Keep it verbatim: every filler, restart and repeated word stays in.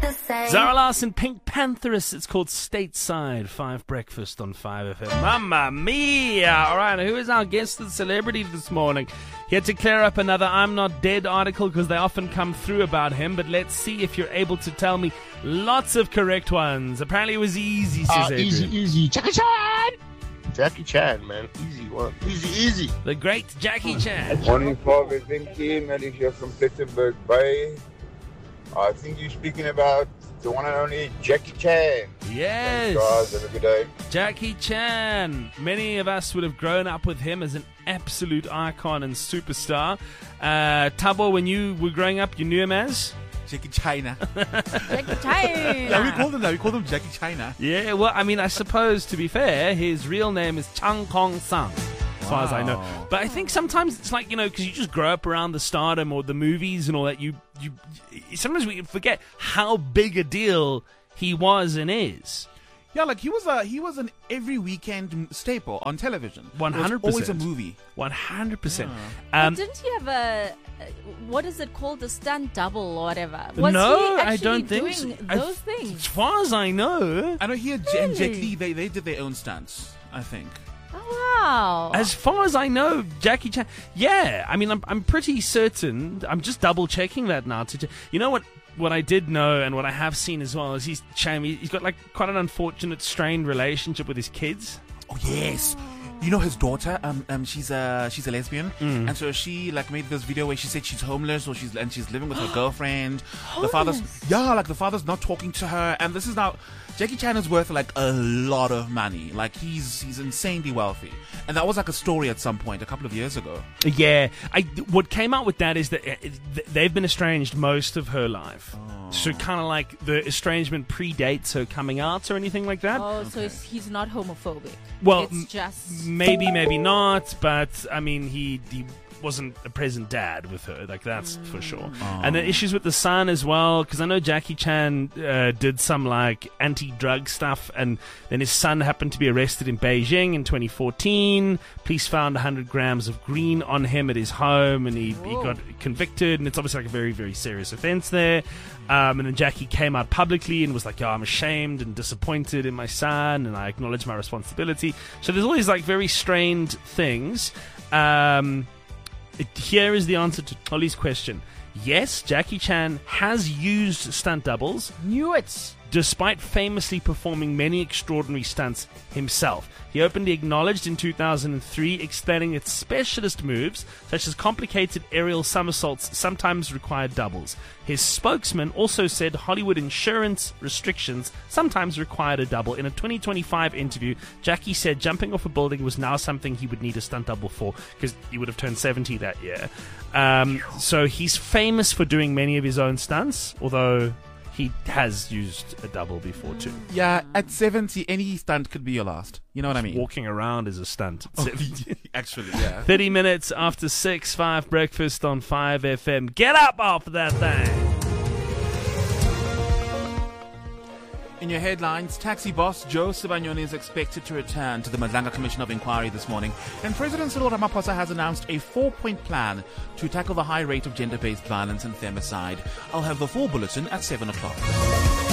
to say. Zara Larsson, Pink Pantheress. It's called Stateside. Five Breakfast on five F M. Mamma mia! All right, who is our guest and celebrity this morning? He had to clear up another I'm Not Dead article because they often come through about him, but let's see if you're able to tell me lots of correct ones. Apparently it was easy, says Uh, Adrian. easy, easy. Jackie Chan! Jackie Chan, man. Easy one. Easy, easy. The great Jackie Chan. Morning, Father Vinky, Melly here from Plettenberg Bay. I think you're speaking about the one and only Jackie Chan. Yes. Thanks, guys. Have a good day. Jackie Chan. Many of us would have grown up with him as an absolute icon and superstar. Uh, Tabo, when you were growing up, you knew him as? Jackie China. Jackie China. Yeah, we called him that. We called him Jackie China. Yeah, well, I mean, I suppose, to be fair, his real name is Chang Kong Sang, as far as I know. But I think sometimes it's like, you know, because you just grow up around the stardom or the movies and all that, you, you sometimes we forget how big a deal he was and is. Yeah, like he was a he was an every weekend staple on television. One hundred percent. Always a movie. One hundred percent. But didn't he have a, uh, what is it called, a stunt double or whatever? Was no, he actually I don't think doing so. I- those things? As far as I know, I know he and Really? Jet Li they they did their own stunts. I think. Oh, wow. as far as I know, Jackie Chan. Yeah, I mean, I'm I'm pretty certain. I'm just double checking that now. To ch- you know what? What I did know and what I have seen as well is he's Cham. He's got like quite an unfortunate, strained relationship with his kids. Oh yes. You know his daughter, um, um, she's a she's a lesbian, and so she like made this video where she said she's homeless, or she's and she's living with her girlfriend. The father's yeah, like the father's not talking to her, and this is now Jackie Chan is worth like a lot of money. Like he's he's insanely wealthy, and that was like a story at some point a couple of years ago. Yeah, I, what came out with that is that uh, th- they've been estranged most of her life. Oh. So kind of like the estrangement predates her coming out or anything like that. Oh, so he's, he's not homophobic. Well, it's m- just... Maybe, maybe not, but I mean, he, he wasn't a present dad with her, like that's Mm. for sure. And the issues with the son as well, because I know Jackie Chan uh, did some like anti-drug stuff, and then his son happened to be arrested in Beijing in twenty fourteen. Police found one hundred grams of green on him at his home, and he, he Whoa. got convicted, and it's obviously like a very, very serious offense there. Um, and then Jackie came out publicly and was like, "Oh, I'm ashamed and disappointed in my son, and I acknowledge my responsibility." So there's all these like very strained things. Um, it, here is the answer to Holly's question. Yes, Jackie Chan has used stunt doubles, Knew it. despite famously performing many extraordinary stunts himself. He openly acknowledged in two thousand three, explaining that specialist moves, such as complicated aerial somersaults, sometimes required doubles. His spokesman also said Hollywood insurance restrictions sometimes required a double. In a twenty twenty-five interview, Jackie said jumping off a building was now something he would need a stunt double for, because he would have turned seventy that year. Um, so he's famous for doing many of his own stunts, although he has used a double before too. Yeah, at seventy, any stunt could be your last. You know what I mean? Walking around is a stunt. at seventy. Actually, yeah. thirty minutes after six, five breakfast on five F M. Get up off of that thing. In your headlines, taxi boss Joe Sibanyoni is expected to return to the Madlanga Commission of Inquiry this morning, and President Cyril Ramaphosa has announced a four-point plan to tackle the high rate of gender-based violence and femicide. I'll have the full bulletin at seven o'clock.